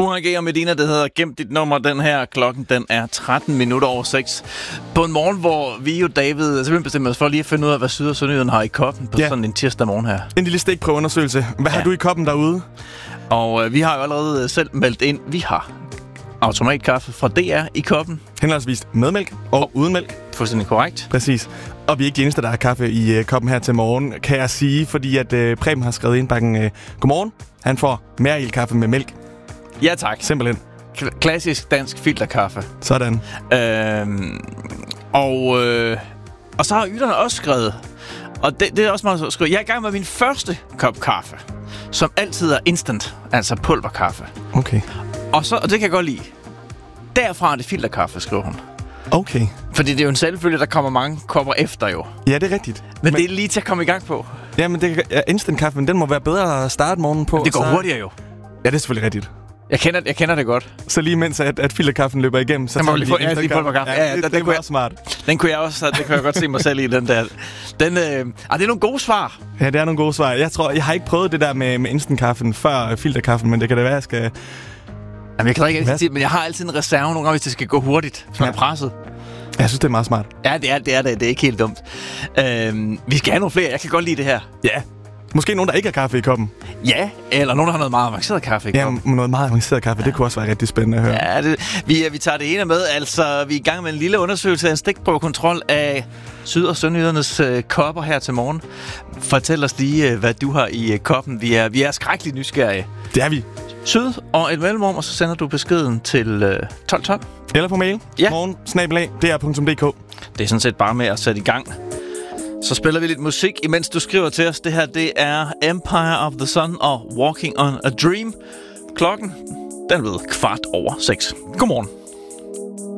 Johan G. og Medina, det hedder Gem dit nummer. Den her klokken, den er 6:13. På en morgen, hvor vi jo, David, simpelthen bestemmer os for lige at finde ud af, hvad Syd- og Sønderjylland har i koppen på sådan en tirsdag morgen her. En lille stikprøveundersøgelse. Hvad har du i koppen derude? Og vi har jo allerede selv meldt ind, vi har automatkaffe fra DR i koppen. Henholdsvis med mælk og uden mælk. Fuldstændig korrekt. Præcis. Og vi er ikke de eneste, der har kaffe i koppen her til morgen, kan jeg sige, fordi at Preben har skrevet indbakken, godmorgen. Han får Mæril-kaffe med mælk. Ja, tak. Simpelthen. Klassisk dansk filterkaffe. Sådan. Og så har Ytterne også skrevet, og det er også meget skrevet, jeg er i gang med min første kop kaffe, som altid er instant, altså pulverkaffe. Okay. Og det kan jeg godt lide. Derfra er det filterkaffe, skriver hun. Okay. Fordi det er jo en selvfølge, der kommer mange kopper efter jo. Ja, det er rigtigt. Men det er lige til at komme i gang på. Ja, men instant-kaffen, den må være bedre at starte morgenen på. Det går hurtigere jo. Ja, det er selvfølgelig rigtigt. Jeg kender det godt. Så lige mens at filterkaffen løber igennem, så tager vi lige pulverkaffe. Ja, det var smart. Den kunne jeg også, det kan jeg godt se mig selv i, den der. Det er nogle gode svar. Ja, det er nogle gode svar. Jeg har ikke prøvet det der med instant-kaffen før filterkaffen, men det kan da være, jeg skal... Jamen, jeg kan ikke altid, men jeg har altid en reserve nogle gange, hvis det skal gå hurtigt, så jeg er presset. Jeg synes, det er meget smart. Ja, det er det. Det er ikke helt dumt. Vi skal have nogle flere. Jeg kan godt lide det her. Ja. Måske nogen, der ikke har kaffe i koppen. Ja, eller nogen, der har noget meget avanceret kaffe i koppen. Ja, noget meget avanceret kaffe. Ja. Det kunne også være rigtig spændende at høre. Ja, vi tager det ene med. Altså, vi er i gang med en lille undersøgelse af en stikprøvekontrol af Syd- og Sønderjydernes kopper her til morgen. Fortæl os lige, hvad du har i koppen. Vi er skrækkeligt nysgerrige. Det er vi. Syd og et mellemrum, og så sender du beskeden til 1212. Eller på mail. Ja. morgen@dr.dk. Det er sådan set bare med at sætte i gang. Så spiller vi lidt musik, imens du skriver til os. Det her, det er Empire of the Sun og Walking on a Dream. Klokken, den er blevet 6:15. Godmorgen.